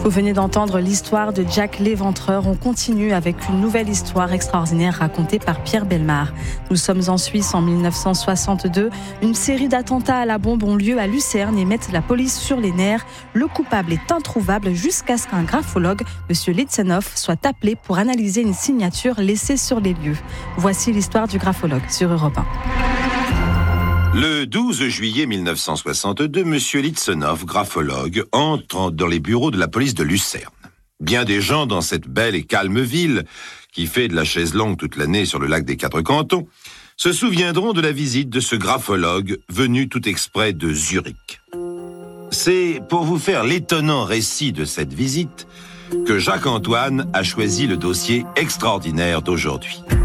Vous venez d'entendre l'histoire de Jack l'Éventreur. On continue avec une nouvelle histoire extraordinaire racontée par Pierre Bellemare. Nous sommes en Suisse en 1962. Une série d'attentats à la bombe ont lieu à Lucerne et mettent la police sur les nerfs. Le coupable est introuvable jusqu'à ce qu'un graphologue, M. Litsenhoff, soit appelé pour analyser une signature laissée sur les lieux. Voici l'histoire du graphologue sur Europe 1. Le 12 juillet 1962, M. Litsenhoff, graphologue, entre dans les bureaux de la police de Lucerne. Bien des gens dans cette belle et calme ville, qui fait de la chaise longue toute l'année sur le lac des Quatre Cantons, se souviendront de la visite de ce graphologue venu tout exprès de Zurich. C'est pour vous faire l'étonnant récit de cette visite que Jacques-Antoine a choisi le dossier extraordinaire d'aujourd'hui.